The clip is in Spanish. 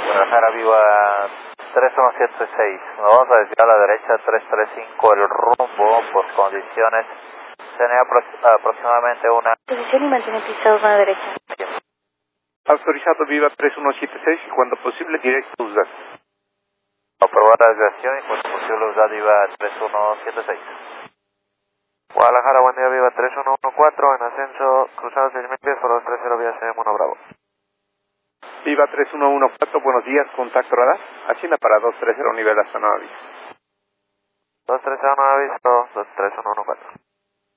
Guadalajara Viva 3176. Nos vamos a desviar a la derecha 335 el rumbo por condiciones. Tenía aproximadamente una... Posición y mantiene pisados a la derecha. Autorizado Viva 3176 y cuando posible directo USDAT. Aprobar la desviación y cuando posible USDAT Viva 3176. Guadalajara, buen día, Viva 3114, en ascenso, cruzado 6000 pies por 230 vía CM1 Bravo. Viva 3114, buenos días, contacto radar, Hacienda para 230 nivel hasta 9 aviso. 230 aviso, 23114.